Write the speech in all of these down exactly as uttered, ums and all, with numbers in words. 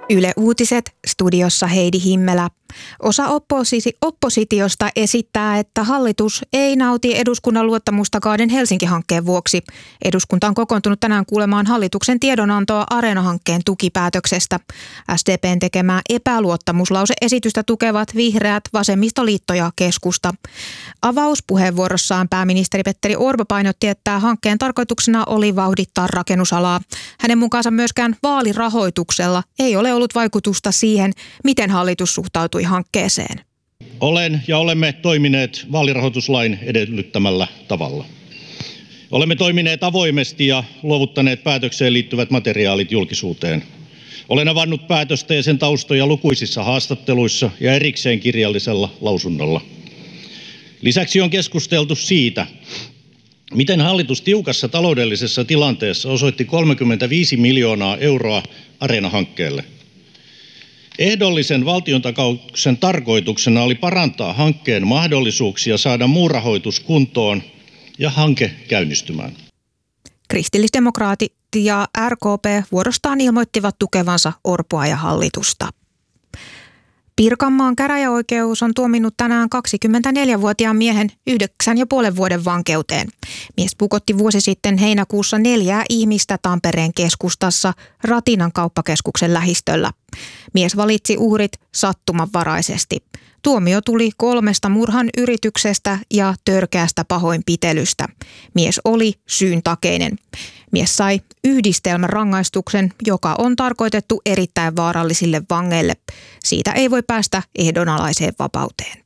Yle Uutiset, studiossa Heidi Himmelä. Osa opposi- oppositiosta esittää, että hallitus ei nauti eduskunnan luottamusta Kaaden Helsinki-hankkeen vuoksi. Eduskunta on kokoontunut tänään kuulemaan hallituksen tiedonantoa Areena-hankkeen tukipäätöksestä. S D P:n tekemää epäluottamuslause-esitystä tukevat vihreät, vasemmistoliitto ja keskusta. Avauspuheenvuorossaan pääministeri Petteri Orpo painotti, että hankkeen tarkoituksena oli vauhdittaa rakennusalaa. Hänen mukaansa myöskään vaalirahoituksella ei ole ollut vaikutusta siihen, miten hallitus suhtautui hankkeeseen. Olen ja olemme toimineet vaalirahoituslain edellyttämällä tavalla. Olemme toimineet avoimesti ja luovuttaneet päätökseen liittyvät materiaalit julkisuuteen. Olen avannut päätöstä ja sen taustoja lukuisissa haastatteluissa ja erikseen kirjallisella lausunnolla. Lisäksi on keskusteltu siitä, miten hallitus tiukassa taloudellisessa tilanteessa osoitti kolmekymmentäviisi miljoonaa euroa Areena-hankkeelle. Ehdollisen valtiontakauksen tarkoituksena oli parantaa hankkeen mahdollisuuksia saada muu rahoitus kuntoon ja hanke käynnistymään. Kristillisdemokraatit ja R K P vuorostaan ilmoittivat tukevansa Orpoa ja hallitusta. Pirkanmaan käräjäoikeus on tuominnut tänään kaksikymmentäneljävuotiaan miehen yhdeksän ja puolen vuoden vankeuteen. Mies pukotti vuosi sitten heinäkuussa neljää ihmistä Tampereen keskustassa Ratinan kauppakeskuksen lähistöllä. Mies valitsi uhrit sattumanvaraisesti. Tuomio tuli kolmesta murhan yrityksestä ja törkeästä pahoinpitelystä. Mies oli syyntakeinen. Mies sai yhdistelmän rangaistuksen, joka on tarkoitettu erittäin vaarallisille vangeille. Siitä ei voi päästä ehdonalaiseen vapauteen.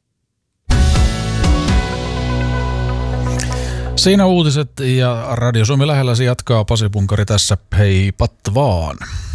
Siinä uutiset ja Radio Suomi lähellä se jatkaa. Pasi Punkari tässä. Heipat vaan.